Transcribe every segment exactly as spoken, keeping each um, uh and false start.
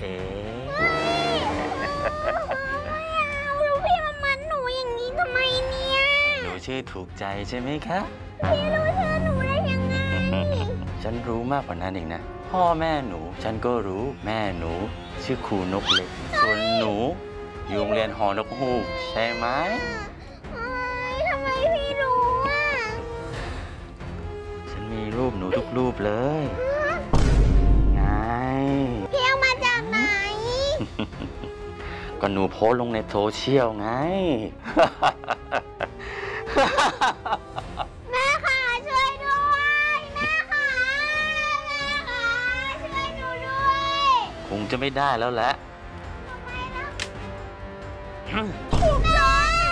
งลูกพี่มามันหนูอย่างนี้ทำไมเนี่ยหนูชื่อถูกใจใช่ไหมคะพี่รู้ชื่อหนูได้ยังไงฉันรู้มากกว่านั้นเองนะพ่อแม่หนูฉันก็รู้แม่หนูชื่อครูนกเล็กส่วนหนูอยู่โรงเรียนหอนกฮูกใช่ไหมทำไมพี่รู้อ่ะฉันมีรูปหนูทุกรูปเลยไงพี่เอามาจากไหนก็หนูโพสลงในโซเชียลไงแม่ค่ะช่วยด้วยแม่ค่ะแม่ค่ะช่วยหนูด้วยคงจะไม่ได้แล้วแหละทำไมนะถูกใจ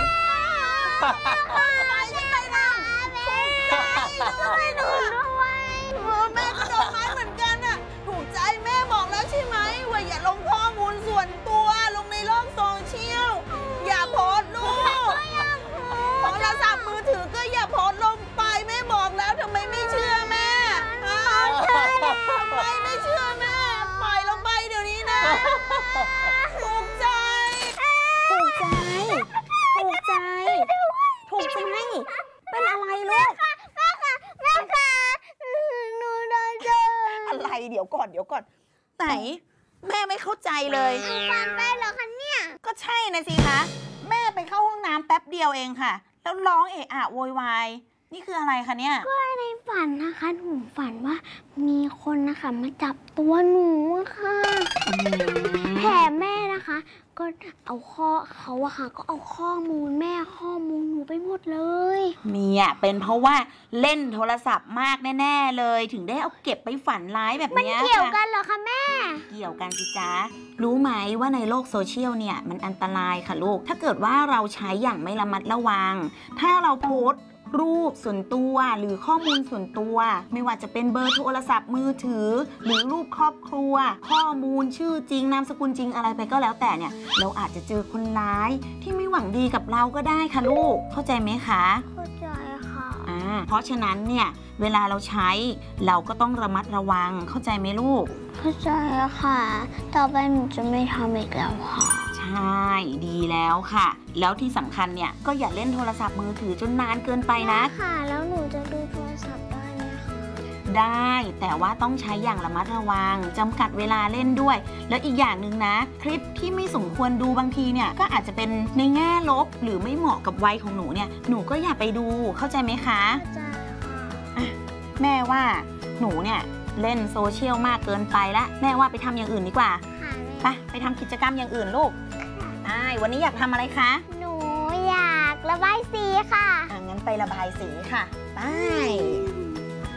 ไปใช่ไหมนะแม่ช่วยหนูด้วยแม่ก็โดนไม้เหมือนกันอะถูกใจแม่บอกแล้วใช่ไหมว่าอย่าลงข้อมูลส่วนตัวลงในโลกโซเชียลอย่าโพสต์รูปโทรศัพท์มือถือก็อย่าโพสต์ลงไปแม่บอกแล้วทำไมไม่เชื่อแม่ทำไมไม่เชื่อแม่ปล่อยลงไปเดี๋ยวนี้นะถูกใจถูกใจถูกใจถูกใจเป็นอะไรลูกแม่ค่ะแม่ค่ะหนูโดนเจออะไรเดี๋ยวก่อนเดี๋ยวก่อนไหนแม่ไม่เข้าใจเลยฟันไปเหรอคะเนี่ยก็ใช่นะสิคะแม่ไปเข้าห้องน้ำแป๊บเดียวเองค่ะแล้วร้องเอะอะโวยวายนี่คืออะไรคะเนี่ยก็ในฝันนะคะหนูฝันว่ามีคนนะคะมาจับตัวหนูค่ะแถมแม่นะคะก็เอาข้อเขาอะค่ะก็เอาข้อมูลแม่ข้อมูลหนูไปหมดเลยเนี่ยเป็นเพราะว่าเล่นโทรศัพท์มากแน่ๆเลยถึงได้เอาเก็บไปฝันร้ายแบบนี้มันเกี่ยวกันเหรอคะแม่เกี่ยวกันสิจ๊ะรู้ไหมว่าในโลกโซเชียลเนี่ยมันอันตรายค่ะลูกถ้าเกิดว่าเราใช้อย่างไม่ระมัดระวังถ้าเราโพสต์รูปส่วนตัวหรือข้อมูลส่วนตัวไม่ว่าจะเป็นเบอร์โทรศัพท์มือถือหรือรูปครอบครัวข้อมูลชื่อจริงนามสกุลจริงอะไรไปก็แล้วแต่เนี่ยเราอาจจะเจอคนร้ายที่ไม่หวังดีกับเราก็ได้ค่ะลูกเข้าใจไหมคะเข้าใจค่ะอ่าเพราะฉะนั้นเนี่ยเวลาเราใช้เราก็ต้องระมัดระวังเข้าใจไหมลูกเข้าใจค่ะต่อไปหนูจะไม่ทำอีกแล้วค่ะใช่ดีแล้วค่ะแล้วที่สำคัญเนี่ยก็อย่าเล่นโทรศัพท์มือถือจนนานเกินไปนะค่ะแล้วหนูจะดูโทรศัพท์ได้ไหมคะได้แต่ว่าต้องใช้อย่างระมัดระวังจำกัดเวลาเล่นด้วยแล้วอีกอย่างหนึ่งนะคลิปที่ไม่สมควรดูบางทีเนี่ยก็อาจจะเป็นในแง่ลบหรือไม่เหมาะกับวัยของหนูเนี่ยหนูก็อย่าไปดูเข้าใจไหมคะเข้าใจค่ะแม่ว่าหนูเนี่ยเล่นโซเชียลมากเกินไปแล้วแม่ว่าไปทำอย่างอื่นดีกว่าไปไปทำกิจกรรมอย่างอื่นลูกใช่วันนี้อยากทำอะไรคะหนูอยากระบายสีค่ะงั้นไประบายสีค่ะไป